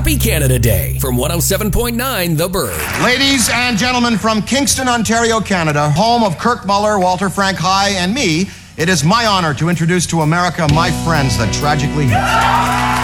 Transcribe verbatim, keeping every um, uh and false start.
Happy Canada Day from one oh seven point nine The Bird. Ladies and gentlemen from Kingston, Ontario, Canada, home of Kirk Muller, Walter Frank High, and me, it is my honor to introduce to America my friends that tragically hit.